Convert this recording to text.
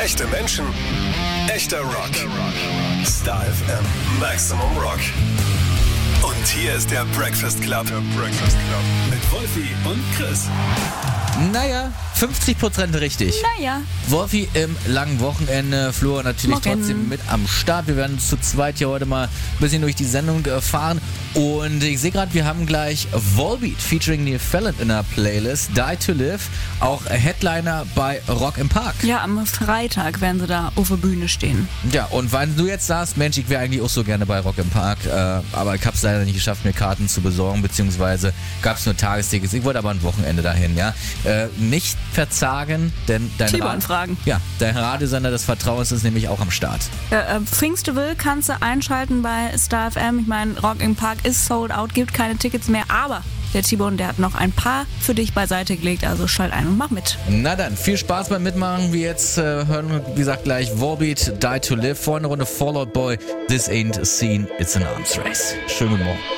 Echte Menschen, echter Rock. Star FM Maximum Rock. Und hier ist der Breakfast Club. Mit Wolfi und Chris. Naja, 50% richtig. Naja. Wolfi im langen Wochenende, Flo natürlich Morgen. trotzdem mit am Start. Wir werden zu zweit hier heute mal ein bisschen durch die Sendung fahren. Und ich sehe gerade, wir haben gleich Volbeat featuring Neil Fallon in der Playlist. Die to Live, auch Headliner bei Rock im Park. Ja, am Freitag werden sie da auf der Bühne stehen. Ja, und wenn du jetzt sagst, Mensch, ich wäre eigentlich auch so gerne bei Rock im Park, aber ich habe es leider nicht geschafft, mir Karten zu besorgen, beziehungsweise gab es nur Tagestickets. Ich wollte aber ein Wochenende dahin, ja. Nicht verzagen, denn T-Bahn fragen. Ja, dein Radiosender des Vertrauens ist nämlich auch am Start. Pfingsteville kannst du einschalten bei Star FM. Ich meine, Rock im Park ist sold out, gibt keine Tickets mehr, aber der T-Bone, der hat noch ein paar für dich beiseite gelegt, also schalt ein und mach mit. Na dann, viel Spaß beim Mitmachen. Wir jetzt hören, wie gesagt, gleich Volbeat, Die to Live, vor einer Runde Fall Out Boy, This Ain't a Scene, It's an Arms Race. Schönen guten Morgen.